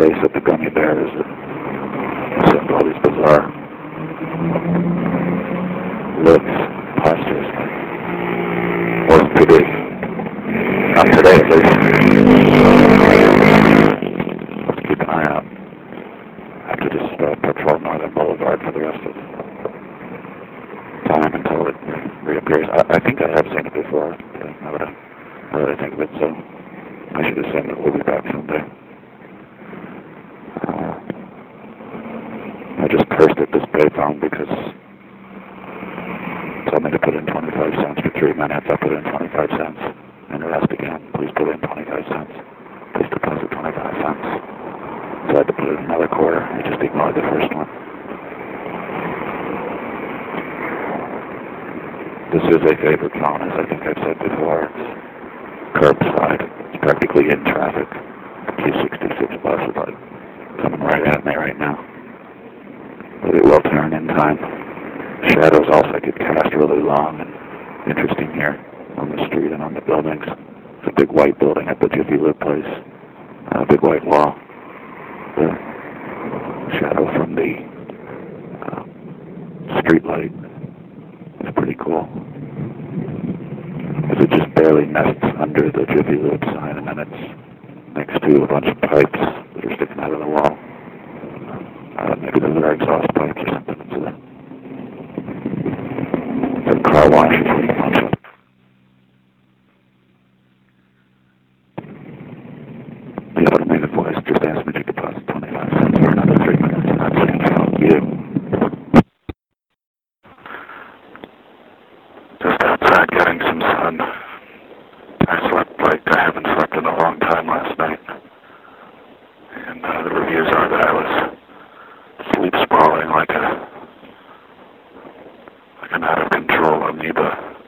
face of the gummy bear is assumed all these bizarre looks, postures. Wasn't today. Not today, at least. Let's keep an eye out. I have to just patrol Northern Boulevard for the rest of time until it reappears. I think I have seen it before. Now that I think of it, so I should assume that we'll be back someday. I just cursed at this payphone because it told me to put in 25 cents for 3 minutes. I put in 25 cents and it asked again, please put in 25 cents. Please deposit 25 cents. So I had to put in another quarter. I just ignored the first one. This is a favorite phone, as I think I've said before. It's curbside. It's practically in traffic. The Q66 bus is like coming right at me right now. But it will turn in time. Shadows also get cast really long and interesting here on the street and on the buildings. It's a big white building at the Jiffy Lube place. A big white wall. The shadow from the street light is pretty cool. Because it just barely nests under the Jiffy Lube sign, and then it's next to a bunch of pipes that are sticking out of the wall. Maybe those are exhaust pipes or something. It's a car wash is what it wants up. The automated voice just asked me to deposit 25 cents for another 3 minutes, and I'm saying, fuck you. Just outside getting some sun. I slept like I haven't slept in a long time last night. And the reviews are that I was sleep sprawling like an out of control amoeba.